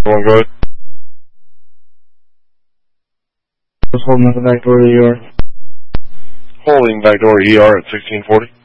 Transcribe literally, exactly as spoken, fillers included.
One, go ahead. Just holding at the back door of the E R. Holding back door E R at sixteen forty.